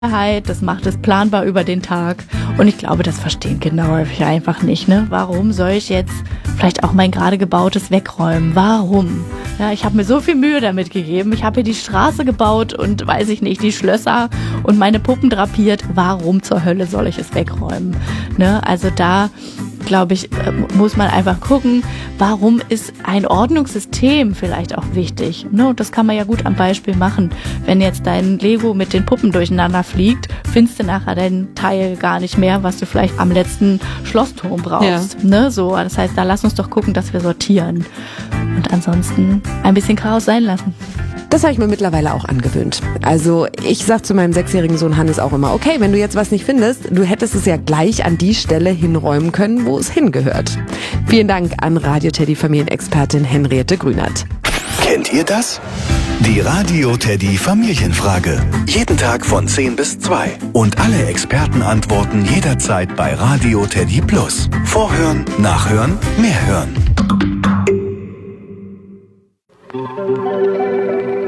Das macht es planbar über den Tag. Und ich glaube, das verstehen Kinder häufig einfach nicht. Ne? Warum soll ich jetzt vielleicht auch mein gerade gebautes wegräumen? Warum? Ja, ich habe mir so viel Mühe damit gegeben. Ich habe hier die Straße gebaut und, weiß ich nicht, die Schlösser und meine Puppen drapiert. Warum zur Hölle soll ich es wegräumen? Ne? Also da, glaube ich, muss man einfach gucken, warum ist ein Ordnungssystem vielleicht auch wichtig. Ne? Und das kann man ja gut am Beispiel machen. Wenn jetzt dein Lego mit den Puppen durcheinander fliegt, findest du nachher dein Teil gar nicht mehr, was du vielleicht am letzten Schlossturm brauchst. Ja. Ne? So, das heißt, da lass uns doch gucken, dass wir sortieren. Und ansonsten ein bisschen Chaos sein lassen. Das habe ich mir mittlerweile auch angewöhnt. Also ich sag zu meinem 6-jährigen Sohn Hannes auch immer, okay, wenn du jetzt was nicht findest, du hättest es ja gleich an die Stelle hinräumen können, wo es hingehört. Vielen Dank an Radio Teddy Familienexpertin Henriette Grünert. Kennt ihr das? Die Radio Teddy Familienfrage. Jeden Tag von 10 bis 2. Und alle Experten antworten jederzeit bei Radio Teddy Plus. Vorhören, nachhören, mehr hören.